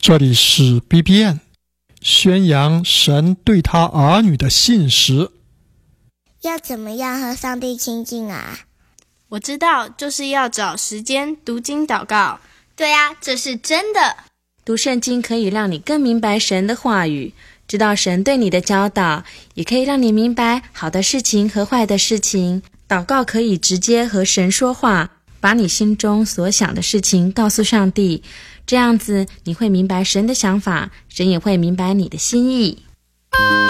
这里是 BBN， 宣扬神对他儿女的信实。 要怎么样和上帝亲近啊？ 我知道，就是要找时间读经祷告。 对啊，这是真的。 读圣经可以让你更明白神的话语，知道神对你的教导，也可以让你明白好的事情和坏的事情。祷告可以直接和神说话，把你心中所想的事情告诉上帝，这样子你会明白神的想法，神也会明白你的心意。